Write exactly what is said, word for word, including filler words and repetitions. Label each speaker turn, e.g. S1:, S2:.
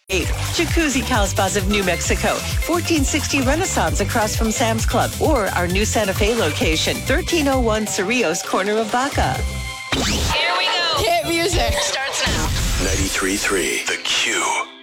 S1: Jacuzzi Calspas of New Mexico, fourteen sixty Renaissance across from Sam's Club, or our new Santa Fe location, thirteen oh one Cerrillos, corner of Baca.
S2: Here we go.
S3: Hit music.
S2: Starts now.
S4: ninety-three point three The Q.